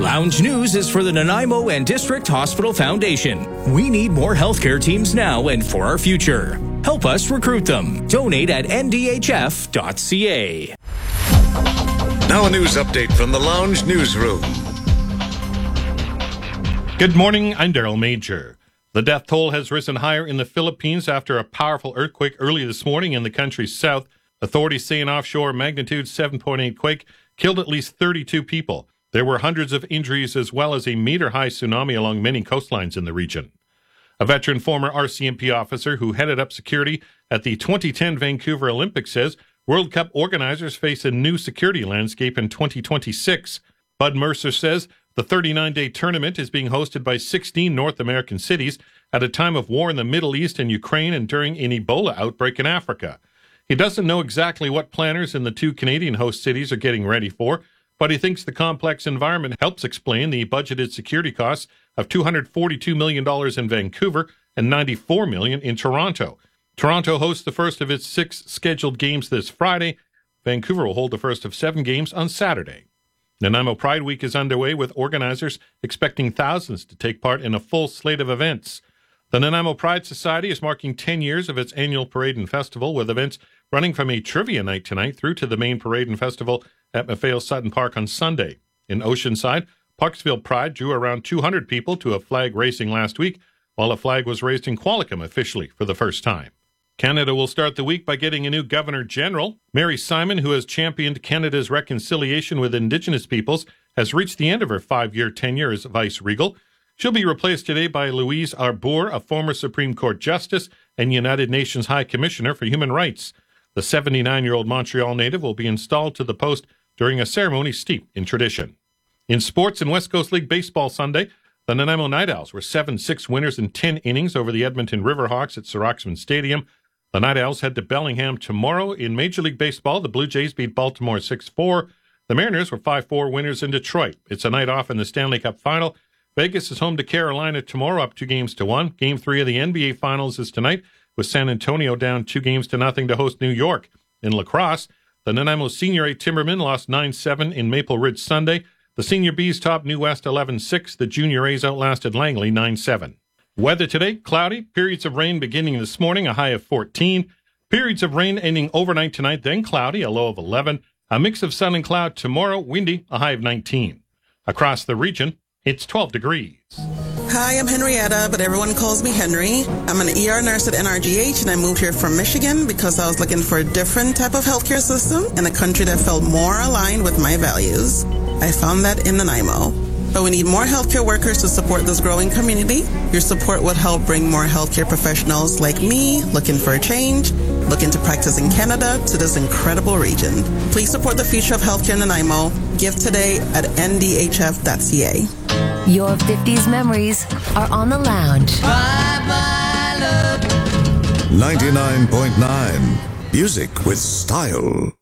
Lounge News is for the Nanaimo and District Hospital Foundation. We need more healthcare teams now and for our future. Help us recruit them. Donate at ndhf.ca. Now a news update from the Lounge Newsroom. Good morning, I'm Daryl Major. The death toll has risen higher in the Philippines after a powerful earthquake early this morning in the country's south. Authorities say an offshore magnitude 7.8 quake killed at least 32 people. There were hundreds of injuries as well as a meter-high tsunami along many coastlines in the region. A veteran former RCMP officer who headed up security at the 2010 Vancouver Olympics says World Cup organizers face a new security landscape in 2026. Bud Mercer says the 39-day tournament is being hosted by 16 North American cities at a time of war in the Middle East and Ukraine and during an Ebola outbreak in Africa. He doesn't know exactly what planners in the two Canadian host cities are getting ready for, but he thinks the complex environment helps explain the budgeted security costs of $242 million in Vancouver and $94 million in Toronto. Toronto hosts the first of its 6 scheduled games this Friday. Vancouver will hold the first of 7 games on Saturday. Nanaimo Pride Week is underway with organizers expecting thousands to take part in a full slate of events. The Nanaimo Pride Society is marking 10 years of its annual parade and festival with events running from a trivia night tonight through to the main parade and festival at Maffeo Sutton Park on Sunday. In Oceanside, Parksville Pride drew around 200 people to a flag racing last week, while a flag was raised in Qualicum officially for the first time. Canada will start the week by getting a new Governor-General. Mary Simon, who has championed Canada's reconciliation with Indigenous peoples, has reached the end of her 5-year tenure as Vice-Regal. She'll be replaced today by Louise Arbour, a former Supreme Court Justice and United Nations High Commissioner for Human Rights. The 79-year-old Montreal native will be installed to the post during a ceremony steeped in tradition. In sports, in West Coast League Baseball Sunday, the Nanaimo Night Owls were 7-6 winners in 10 innings over the Edmonton Riverhawks at Sir Oxman Stadium. The Night Owls head to Bellingham tomorrow. In Major League Baseball, the Blue Jays beat Baltimore 6-4. The Mariners were 5-4 winners in Detroit. It's a night off in the Stanley Cup Final. Vegas is home to Carolina tomorrow, up 2-1. Game 3 of the NBA Finals is tonight, with San Antonio down 2-0 to host New York. In lacrosse, the Nanaimo Senior A Timbermen lost 9-7 in Maple Ridge Sunday. The Senior Bs topped New West 11-6. The Junior A's outlasted Langley 9-7. Weather today, cloudy. Periods of rain beginning this morning, a high of 14. Periods of rain ending overnight tonight, then cloudy, a low of 11. A mix of sun and cloud tomorrow, windy, a high of 19. Across the region, it's 12 degrees. Hi, I'm Henrietta, but everyone calls me Henry. I'm an ER nurse at NRGH, and I moved here from Michigan because I was looking for a different type of healthcare system in a country that felt more aligned with my values. I found that in Nanaimo. But we need more healthcare workers to support this growing community. Your support would help bring more healthcare professionals like me, looking for a change, looking to practice in Canada, to this incredible region. Please support the future of healthcare in Nanaimo. Give today at ndhf.ca. Your 50s memories are on the lounge. Bye bye love. 99.9 Music with Style.